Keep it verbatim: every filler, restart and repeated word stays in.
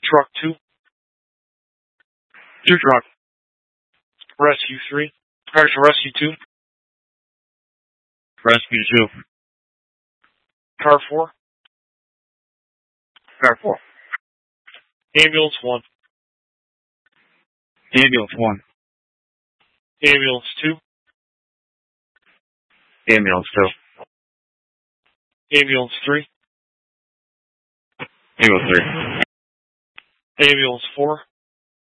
Truck two. Two truck. Rescue three. Actually, Rescue two. Rescue two. Car four. Car four. Ambulance one. Ambulance one. Ambulance two. Ambulance two. Ambulance three. Ambulance three. Ambulance four.